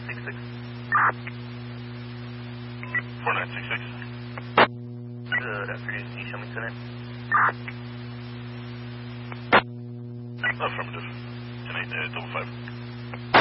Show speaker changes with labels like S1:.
S1: 4966.
S2: 4966.
S1: Good afternoon. Can you show me tonight?
S2: Affirmative. 10-8, 55.